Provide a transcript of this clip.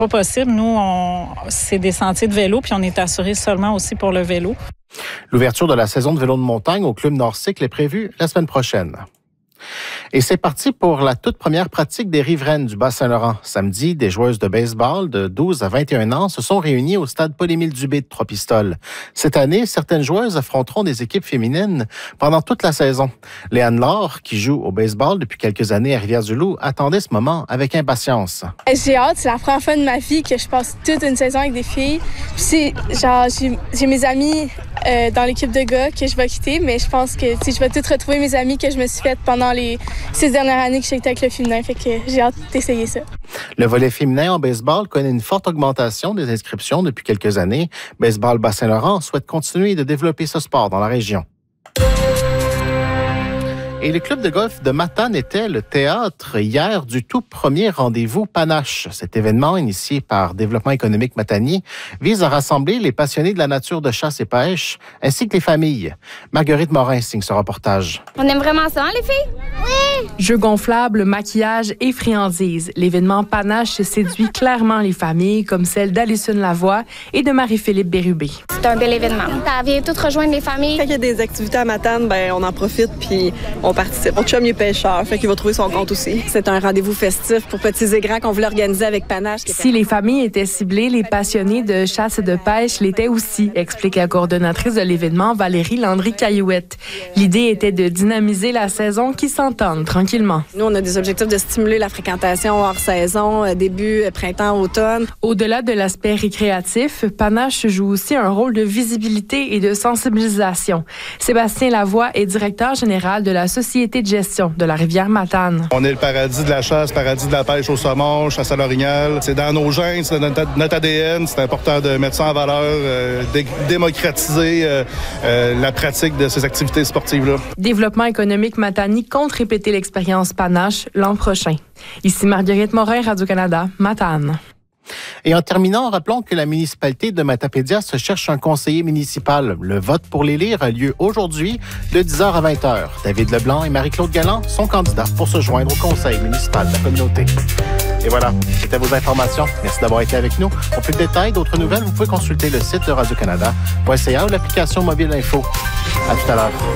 Pas possible. Nous, c'est des sentiers de vélo, puis on est assuré seulement aussi pour le vélo. L'ouverture de la saison de vélo de montagne au Club Nord-Cycle est prévue la semaine prochaine. Et c'est parti pour la toute première pratique des riveraines du Bas-Saint-Laurent. Samedi, des joueuses de baseball de 12 à 21 ans se sont réunies au stade Paul-Émile-Dubé de Trois-Pistoles. Cette année, certaines joueuses affronteront des équipes féminines pendant toute la saison. Léane Laure, qui joue au baseball depuis quelques années à Rivière-du-Loup, attendait ce moment avec impatience. J'ai hâte, c'est la première fois de ma vie que je passe toute une saison avec des filles. Puis j'ai mes amis dans l'équipe de gars que je vais quitter, mais je pense que je vais toutes retrouver mes amis que je me suis faites pendant les 6 dernières années que j'ai été avec le féminin. Fait que j'ai hâte d'essayer ça. Le volet féminin en baseball connaît une forte augmentation des inscriptions depuis quelques années. Baseball Bas-Saint-Laurent souhaite continuer de développer ce sport dans la région. Et le club de golf de Matane était le théâtre hier du tout premier rendez-vous Panache. Cet événement, initié par Développement économique matanier, vise à rassembler les passionnés de la nature de chasse et pêche, ainsi que les familles. Marguerite Morin signe ce reportage. On aime vraiment ça, hein, les filles? Oui! Jeux gonflables, maquillage et friandises. L'événement Panache séduit clairement les familles, comme celle d'Alison Lavoie et de Marie-Philippe Bérubé. C'est un bel événement. Ça vient tout rejoindre les familles. Quand il y a des activités à Matane, on en profite puis on participe. Mon chum, il est pêcheur, fait qu'il va trouver son compte aussi. C'est un rendez-vous festif pour petits et grands qu'on voulait organiser avec Panache. Si les familles étaient ciblées, les passionnés de chasse et de pêche l'étaient aussi, explique la coordonnatrice de l'événement, Valérie Landry-Caillouette. L'idée était de dynamiser la saison qui s'entende tranquillement. Nous, on a des objectifs de stimuler la fréquentation hors saison, début printemps, automne. Au-delà de l'aspect récréatif, Panache joue aussi un rôle de visibilité et de sensibilisation. Sébastien Lavoie est directeur général de la Société de gestion de la rivière Matane. On est le paradis de la chasse, paradis de la pêche au saumon, chasse à l'orignal. C'est dans nos gènes, c'est dans notre ADN. C'est important de mettre ça en valeur, démocratiser la pratique de ces activités sportives-là. Développement économique Matani compte répéter l'expérience Panache l'an prochain. Ici Marguerite Morin, Radio-Canada, Matane. Et en terminant, rappelons que la municipalité de Matapédia se cherche un conseiller municipal. Le vote pour l'élire a lieu aujourd'hui de 10h à 20h. David Leblanc et Marie-Claude Galland sont candidats pour se joindre au conseil municipal de la communauté. Et voilà, c'était vos informations. Merci d'avoir été avec nous. Pour plus de détails, d'autres nouvelles, vous pouvez consulter le site de Radio-Canada.ca ou l'application mobile info. À tout à l'heure.